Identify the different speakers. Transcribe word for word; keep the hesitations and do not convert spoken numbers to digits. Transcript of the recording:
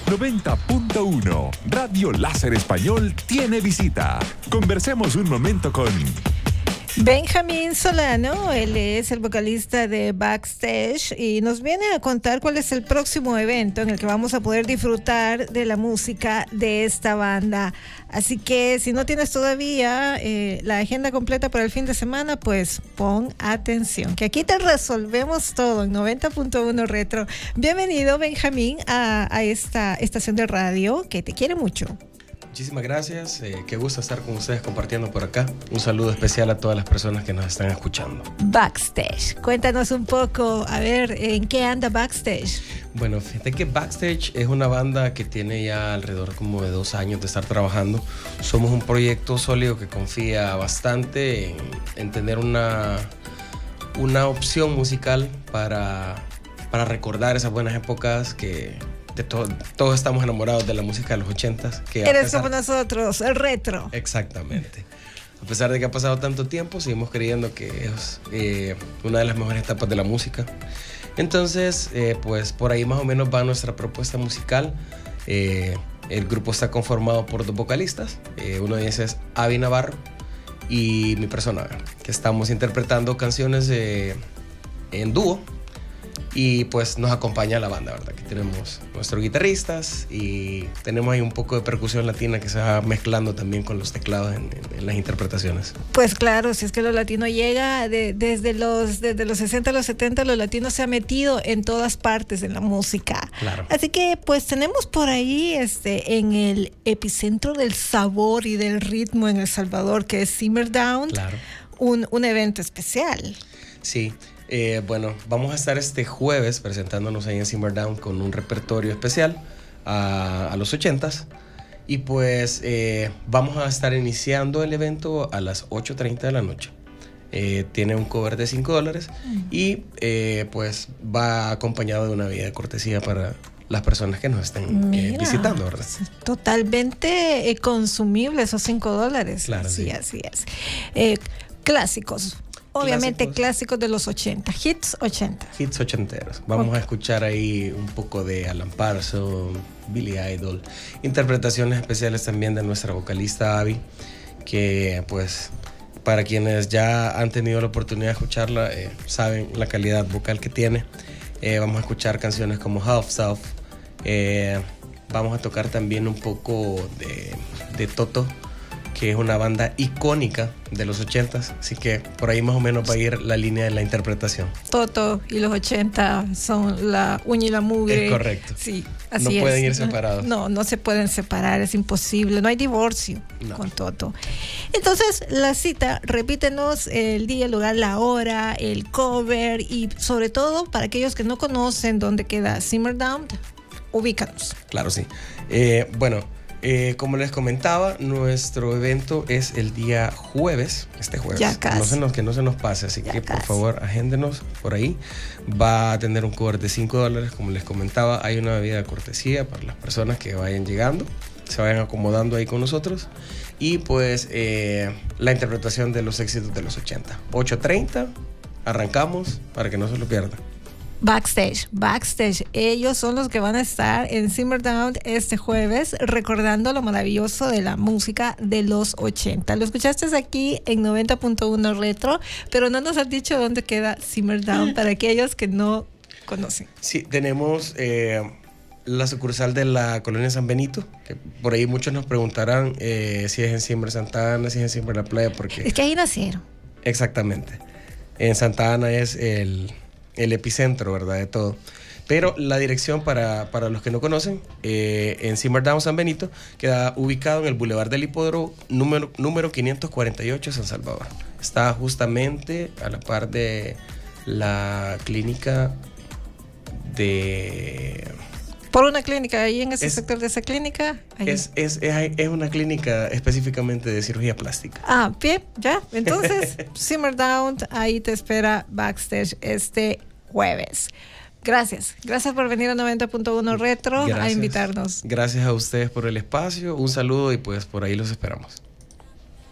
Speaker 1: noventa punto uno. Radio Láser Español tiene visita. Conversemos un momento con
Speaker 2: Benjamín Solano. Él es el vocalista de Backstage y nos viene a contar cuál es el próximo evento en el que vamos a poder disfrutar de la música de esta banda. Así que si no tienes todavía eh, la agenda completa para el fin de semana, pues pon atención, que aquí te resolvemos todo en noventa punto uno Retro. Bienvenido, Benjamín, a, a esta estación de radio que te quiere mucho.
Speaker 3: Muchísimas gracias, eh, qué gusto estar con ustedes compartiendo por acá. Un saludo especial a todas las personas que nos están escuchando.
Speaker 2: Backstage, cuéntanos un poco, a ver, ¿en qué anda Backstage?
Speaker 3: Bueno, fíjate que Backstage es una banda que tiene ya alrededor como de dos años de estar trabajando. Somos un proyecto sólido que confía bastante en, en tener una, una opción musical para, para recordar esas buenas épocas que... To- todos estamos enamorados de la música de los ochentas. Que
Speaker 2: Eres
Speaker 3: pesar...
Speaker 2: como nosotros, el retro.
Speaker 3: Exactamente. A pesar de que ha pasado tanto tiempo, seguimos creyendo que es eh, una de las mejores etapas de la música. Entonces, eh, pues por ahí más o menos va nuestra propuesta musical. Eh, el grupo está conformado por dos vocalistas. Eh, uno de ellos es Avi Navarro y mi persona, que estamos interpretando canciones eh, en dúo. Y pues nos acompaña la banda, ¿verdad? Que tenemos nuestros guitarristas y tenemos ahí un poco de percusión latina que se va mezclando también con los teclados en, en, en las interpretaciones.
Speaker 2: Pues claro, si es que lo latino llega de, desde, los, desde los sesenta a los setenta, lo latino se ha metido en todas partes de la música.
Speaker 3: Claro.
Speaker 2: Así que pues tenemos por ahí este, en el epicentro del sabor y del ritmo en El Salvador, que es Simmer Down,
Speaker 3: Claro.
Speaker 2: un, un evento especial.
Speaker 3: Sí. Eh, bueno, vamos a estar este jueves presentándonos ahí en Simmer Down con un repertorio especial a, a los ochentas. Y pues eh, vamos a estar iniciando el evento a las ocho treinta de la noche. Eh, tiene un cover de cinco dólares mm. y eh, pues va acompañado de una bebida de cortesía para las personas que nos estén eh, visitando, ¿verdad?
Speaker 2: Totalmente eh, consumible esos cinco dólares.
Speaker 3: Claro,
Speaker 2: sí,
Speaker 3: sí.
Speaker 2: Así es. Eh, clásicos. Obviamente clásicos. clásicos de los ochenta, hits ochenta.
Speaker 3: Hits ochenteros. Vamos
Speaker 2: okay.
Speaker 3: a escuchar ahí un poco de Alan Parsons, Billy Idol, interpretaciones especiales también de nuestra vocalista Avi, que pues para quienes ya han tenido la oportunidad de escucharla, eh, saben la calidad vocal que tiene. Eh, vamos a escuchar canciones como Half South, eh, vamos a tocar también un poco de, de Toto, que es una banda icónica de los ochentas, así que por ahí más o menos va a ir la línea de la interpretación.
Speaker 2: Toto y los ochenta son la uña y la mugre.
Speaker 3: Es correcto.
Speaker 2: Sí, así
Speaker 3: no
Speaker 2: es.
Speaker 3: pueden ir separados.
Speaker 2: No, no se pueden separar, es imposible, no hay divorcio no. con Toto. Entonces, la cita, repítenos el día, el lugar, la hora, el cover y sobre todo para aquellos que no conocen dónde queda Simmer Down, ubícanos.
Speaker 3: Claro, sí. Eh, bueno, Eh, como les comentaba, nuestro evento es el día jueves, este jueves.
Speaker 2: Ya casi.
Speaker 3: No se nos, que no se nos pase, así
Speaker 2: ya
Speaker 3: que
Speaker 2: casi.
Speaker 3: por favor agéndenos por ahí. Va a tener un cover de cinco dólares, como les comentaba. Hay una bebida de cortesía para las personas que vayan llegando, se vayan acomodando ahí con nosotros. Y pues eh, la interpretación de los éxitos de los ochenta. ocho treinta, arrancamos para que no se lo pierdan.
Speaker 2: Backstage, Backstage, ellos son los que van a estar en Simmer Down este jueves recordando lo maravilloso de la música de los ochenta. Lo escuchaste aquí en noventa punto uno Retro, pero no nos has dicho dónde queda Simmer Down para aquellos que no conocen.
Speaker 3: Sí, tenemos eh, la sucursal de la colonia San Benito, que por ahí muchos nos preguntarán eh, si es en Simmer Santa Ana, si es en Simmer La Playa, porque...
Speaker 2: Es que ahí nacieron.
Speaker 3: Exactamente. En Santa Ana es el... el epicentro, ¿verdad? De todo. Pero la dirección para, para los que no conocen, eh, en Simmer Down San Benito, queda ubicado en el Boulevard del Hipódromo, número, número quinientos cuarenta y ocho, San Salvador. Está justamente a la par de la clínica de...
Speaker 2: Por una clínica, ahí en ese
Speaker 3: es,
Speaker 2: sector de esa clínica.
Speaker 3: Es, es, es, es una clínica específicamente de cirugía plástica.
Speaker 2: Ah, bien, ya. Entonces, Simmer Down, ahí te espera Backstage este jueves. Gracias. Gracias por venir a noventa punto uno Retro. Gracias. A invitarnos.
Speaker 3: Gracias a ustedes por el espacio. Un saludo y pues por ahí los esperamos.